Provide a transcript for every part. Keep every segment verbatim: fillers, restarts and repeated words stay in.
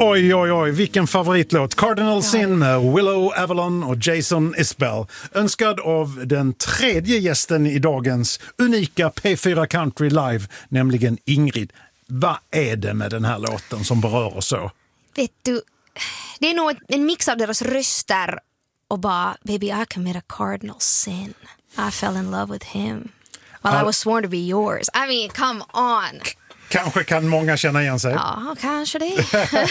Oj, oj, oj, vilken favoritlåt. Cardinal Sin med Willow Avalon och Jason Isbell. Önskad av den tredje gästen i dagens unika P fyra Country Live, nämligen Ingrid. Vad är det med den här låten som berör oss så? Vet du, det är nog en mix av deras röster och bara, baby, I commit a cardinal sin. I fell in love with him while uh, I was sworn to be yours. I mean, come on. Kanske kan många känna igen sig. Ja, kanske det.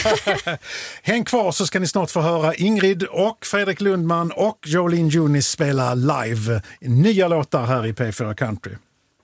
Häng kvar så ska ni snart få höra Ingrid och Fredrik Lundman och Jolene Junis spela live nya låtar här i P fyra Country.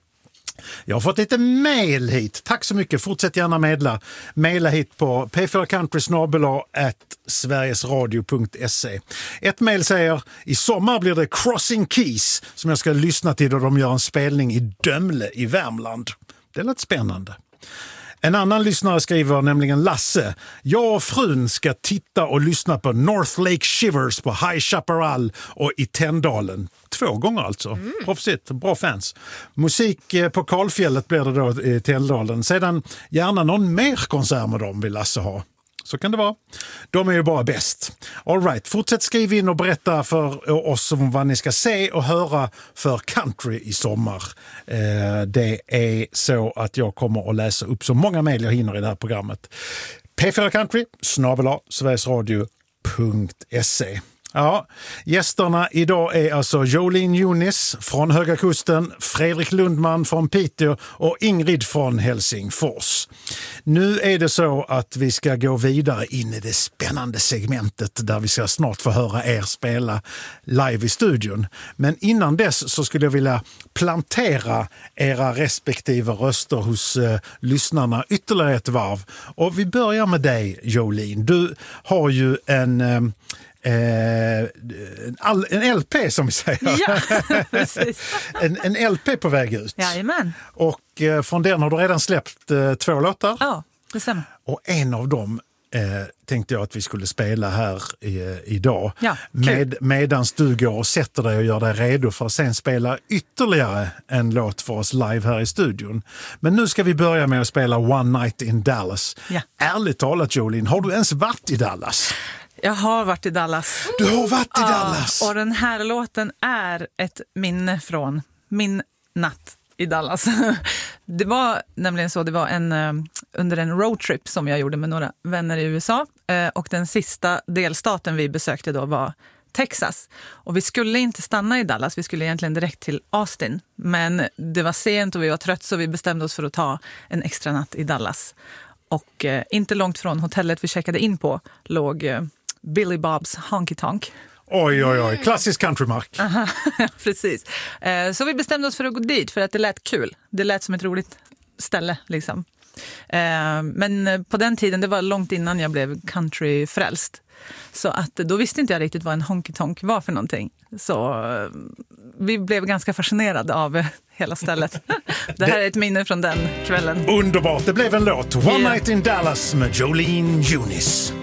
Jag har fått lite mail hit. Tack så mycket. Fortsätt gärna medla. Maila hit på p fyra country snabel-a at sverigesradio punkt se. Ett mail säger, i sommar blir det Crossing Keys som jag ska lyssna till då de gör en spelning i Dömle i Värmland. Det lät spännande. En annan lyssnare skriver, nämligen Lasse. Jag och frun ska titta och lyssna på North Lake Shivers på High Chaparral och i Tändalen. Två gånger alltså. Mm. Proffsigt, bra fans. Musik på Kalfjället blir det då i Tändalen. Sedan gärna någon mer konsert med dem vill Lasse ha. Så kan det vara. De är ju bara bäst. All right, fortsätt skriva in och berätta för oss om vad ni ska se och höra för country i sommar. Eh, det är så att jag kommer att läsa upp så många mejl jag hinner i det här programmet. P fyra Country, snabel-a, sverigesradio punkt se. Ja, gästerna idag är alltså Jolene Junis från Höga Kusten, Fredrik Lundman från Piteå och Ingrid från Helsingfors. Nu är det så att vi ska gå vidare in i det spännande segmentet där vi ska snart få höra er spela live i studion. Men innan dess så skulle jag vilja plantera era respektive röster hos eh, lyssnarna ytterligare ett varv. Och vi börjar med dig, Jolene. Du har ju en... Eh, Eh, en, en L P som vi säger. Ja, precis. en, en L P på väg ut. Jajamän. Och eh, från den har du redan släppt eh, två låtar. Ja, det stämmer. Och en av dem eh, tänkte jag att vi skulle spela här i, idag. Ja, med, medans du går och sätter dig och gör dig redo för att sen spela ytterligare en låt för oss live här i studion. Men nu ska vi börja med att spela One Night in Dallas. Ja. Ärligt talat, Jolene, har du ens varit i Dallas? Jag har varit i Dallas. Du har varit i Dallas! Ja, och den här låten är ett minne från min natt i Dallas. Det var nämligen så, det var en under en roadtrip som jag gjorde med några vänner i U S A. Och den sista delstaten vi besökte då var Texas. Och vi skulle inte stanna i Dallas, vi skulle egentligen direkt till Austin. Men det var sent och vi var trött så vi bestämde oss för att ta en extra natt i Dallas. Och eh, inte långt från hotellet vi checkade in på låg eh, Billy Bob's Honky Tonk. Oj, oj, oj. Klassisk countrymark. Aha, precis. Eh, så vi bestämde oss för att gå dit för att det lät kul. Det lät som ett roligt ställe liksom. Eh, men på den tiden, det var långt innan jag blev countryfrälst. Så att då visste inte jag riktigt vad en honky tonk var för någonting. Så eh, vi blev ganska fascinerade av hela stället. Det här är ett minne från den kvällen. Underbart, det blev en låt. One Yeah. Night in Dallas med Jolene Junis.